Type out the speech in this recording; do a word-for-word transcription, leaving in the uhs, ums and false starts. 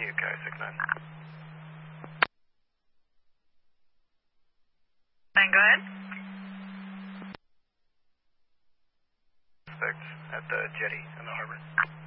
you, K six nine. Fine, go ahead. Suspect at the jetty in the harbor.